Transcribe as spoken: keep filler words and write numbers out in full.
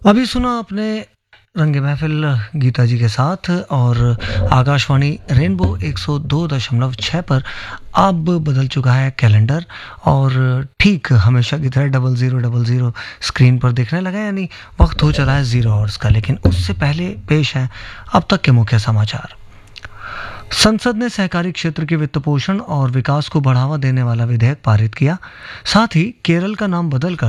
अभी सुना आपने रंग महफिल गीता जी के साथ और आकाशवाणी रेनबो एक सौ दो दशमलव छह पर अब बदल चुका है कैलेंडर और ठीक हमेशा की तरह double zero double zero screen पर दिखने लगा, यानी वक्त हो चला है ज़ीरो आवर्स का। लेकिन उससे पहले पेश है अब तक के मुख्य समाचार। संसद ने सहकारी क्षेत्र के वित्त पोषण और विकास को बढ़ावा देने वाला विधेयक पारित किया। साथ ही केरल का नाम बदलकर